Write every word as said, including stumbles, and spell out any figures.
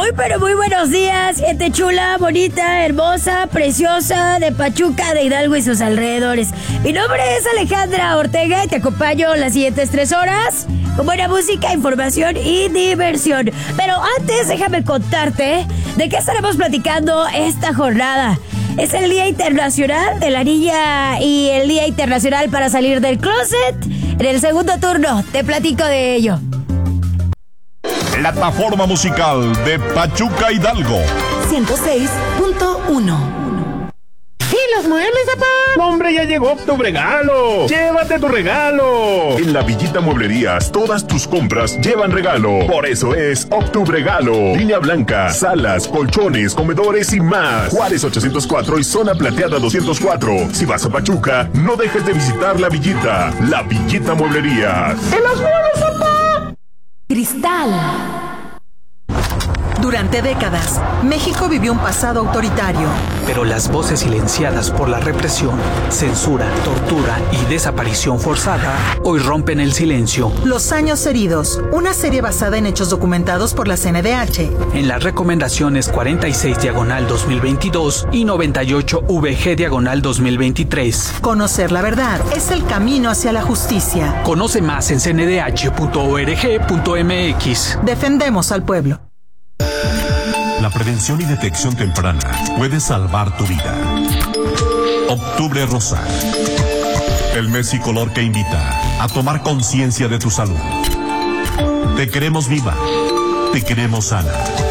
Muy pero muy buenos días, gente chula, bonita, hermosa, preciosa de Pachuca, de Hidalgo y sus alrededores. Mi nombre es Alejandra Ortega y te acompaño las siguientes tres horas con buena música, información y diversión. Pero antes déjame contarte de qué estaremos platicando esta jornada. Es el Día Internacional de la Niña y el Día Internacional para salir del closet. En el segundo turno te platico de ello. Plataforma musical de Pachuca Hidalgo ciento seis punto uno. ¿Y los muebles, papá? No, hombre, ya llegó tu regalo. Llévate tu regalo. En la Villita Mueblerías, todas tus compras llevan regalo. Por eso es Octubregalo. Línea blanca, salas, colchones, comedores y más. Juárez ochocientos cuatro y Zona Plateada doscientos cuatro. Si vas a Pachuca, no dejes de visitar la Villita. La Villita Mueblerías. ¿En los muebles, papá? Cristal. Durante décadas, México vivió un pasado autoritario. Pero las voces silenciadas por la represión, censura, tortura y desaparición forzada hoy rompen el silencio. Los años heridos, una serie basada en hechos documentados por la C N D H. En las recomendaciones cuarenta y seis diagonal dos mil veintidós y noventa y ocho V G diagonal dos mil veintitrés. Conocer la verdad es el camino hacia la justicia. Conoce más en c n d h punto org punto m x. Defendemos al pueblo. La prevención y detección temprana puede salvar tu vida. Octubre Rosa. El mes y color que invita a tomar conciencia de tu salud. Te queremos viva. Te queremos sana.